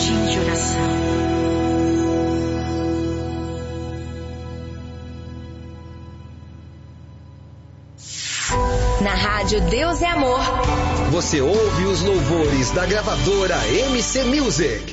Cantinho de Oração. Na rádio Deus é Amor. Você ouve os louvores da gravadora MC Music.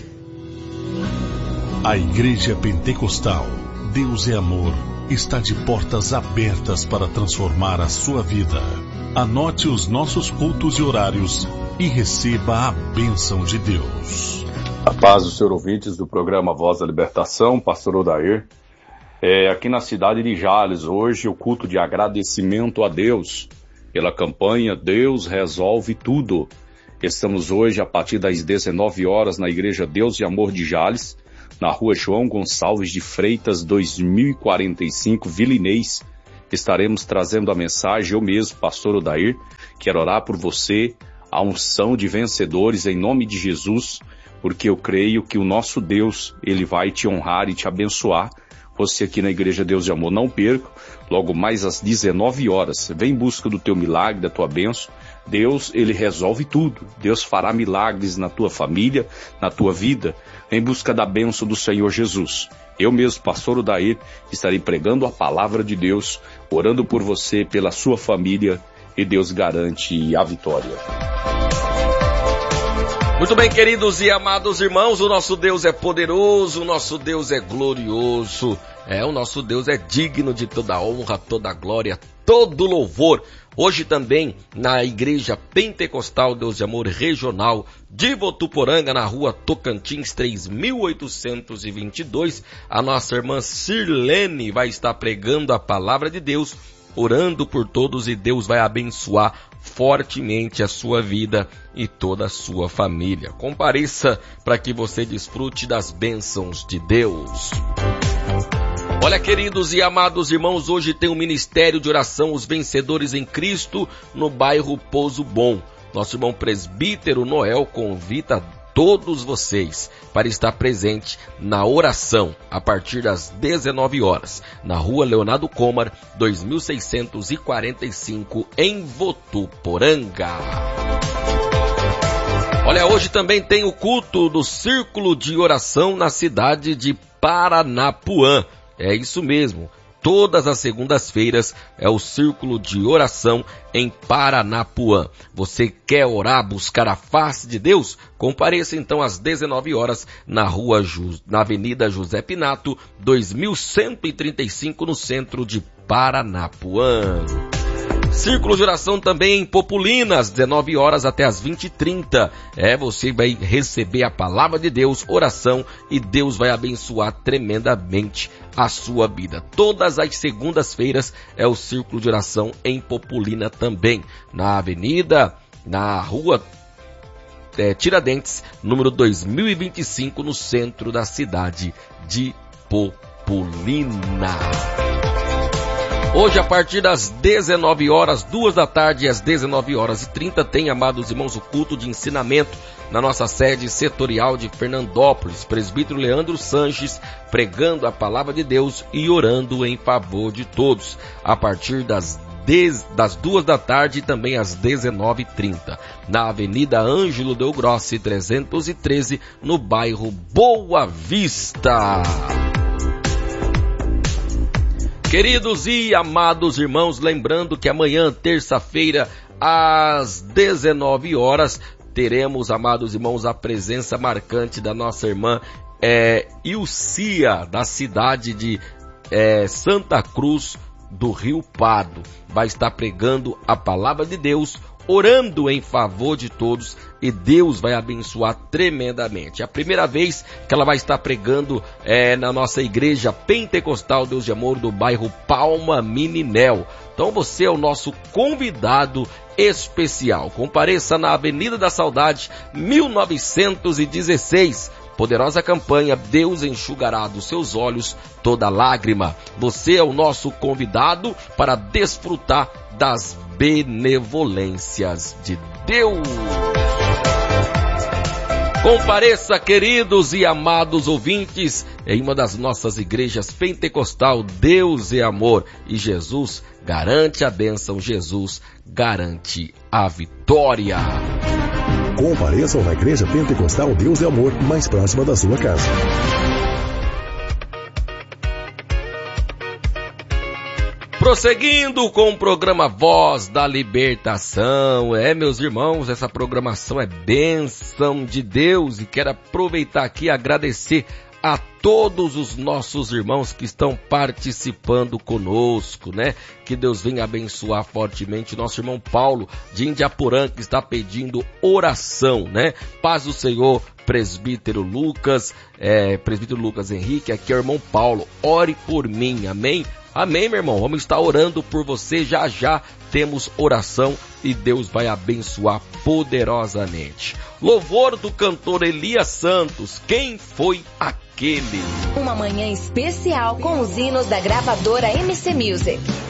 A Igreja Pentecostal Deus é Amor está de portas abertas para transformar a sua vida. Anote os nossos cultos e horários e receba a bênção de Deus. A paz dos senhores ouvintes do programa Voz da Libertação, pastor Odair. Aqui na cidade de Jales, hoje o culto de agradecimento a Deus pela campanha Deus Resolve Tudo. Estamos hoje a partir das 19 horas na Igreja Deus e Amor de Jales, na rua João Gonçalves de Freitas, 2045, Vila Inês. Estaremos trazendo a mensagem, eu mesmo, pastor Odair, quero orar por você, a unção de vencedores em nome de Jesus, porque eu creio que o nosso Deus, Ele vai te honrar e te abençoar. Você aqui na Igreja Deus de Amor, não perca, logo mais às 19 horas, vem em busca do teu milagre, da tua bênção. Deus, Ele resolve tudo. Deus fará milagres na tua família, na tua vida, em busca da bênção do Senhor Jesus. Eu mesmo, pastor Odair, estarei pregando a palavra de Deus, orando por você, pela sua família, e Deus garante a vitória. Muito bem, queridos e amados irmãos, o nosso Deus é poderoso, o nosso Deus é glorioso, o nosso Deus é digno de toda honra, toda glória, todo louvor. Hoje também na Igreja Pentecostal Deus de Amor Regional de Votuporanga, na rua Tocantins 3822, a nossa irmã Sirlene vai estar pregando a palavra de Deus, orando por todos, e Deus vai abençoar fortemente a sua vida e toda a sua família. Compareça para que você desfrute das bênçãos de Deus. Olha, queridos e amados irmãos, hoje tem um ministério de oração, os vencedores em Cristo, no bairro Pouso Bom. Nosso irmão presbítero Noel convida todos vocês para estar presente na oração a partir das 19 horas, na rua Leonardo Comar, 2645, em Votuporanga. Olha, hoje também tem o culto do Círculo de Oração na cidade de Paranapuã. É isso mesmo. Todas as segundas-feiras é o Círculo de Oração em Paranapuã. Você quer orar, buscar a face de Deus? Compareça então às 19 horas na Avenida José Pinato, 2135, no centro de Paranapuã. Círculo de Oração também em Populina, às 19 horas até às 20h30. Você vai receber a palavra de Deus, oração, e Deus vai abençoar tremendamente a sua vida. Todas as segundas-feiras é o Círculo de Oração em Populina também, na rua Tiradentes, número 2025, no centro da cidade de Populina. Hoje, a partir das 19 horas, 2 da tarde e às 19h30, tem, amados irmãos, o culto de ensinamento na nossa sede setorial de Fernandópolis. Presbítero Leandro Sanches pregando a palavra de Deus e orando em favor de todos, a partir das 2 da tarde e também às 19h30, na Avenida Ângelo Del Grossi, 313, no bairro Boa Vista. Queridos e amados irmãos, lembrando que amanhã, terça-feira, às 19 horas, teremos, amados irmãos, a presença marcante da nossa irmã Ilcia, da cidade de Santa Cruz do Rio Pardo. Vai estar pregando a palavra de Deus, orando em favor de todos, e Deus vai abençoar tremendamente. É a primeira vez que ela vai estar pregando na nossa Igreja Pentecostal Deus de Amor do bairro Palma Mininel. Então você é o nosso convidado especial. Compareça na Avenida da Saudade, 1916. Poderosa campanha, Deus enxugará dos seus olhos toda lágrima. Você é o nosso convidado para desfrutar das benevolências de Deus. Compareça, queridos e amados ouvintes, em uma das nossas igrejas pentecostal. Deus é amor e Jesus garante a bênção, Jesus garante a vitória. Compareçam na Igreja Pentecostal Deus é Amor, mais próxima da sua casa. Prosseguindo com o programa Voz da Libertação. Meus irmãos, essa programação é bênção de Deus e quero aproveitar aqui e agradecer a todos os nossos irmãos que estão participando conosco, né? Que Deus venha abençoar fortemente nosso irmão Paulo de Indiaporã, que está pedindo oração, né? Paz do Senhor, presbítero Lucas Henrique, aqui é o irmão Paulo, ore por mim, amém? Amém, meu irmão, vamos estar orando por você, já temos oração e Deus vai abençoar poderosamente. Louvor do cantor Elias Santos, quem foi aquele? Uma manhã especial com os hinos da gravadora MC Music.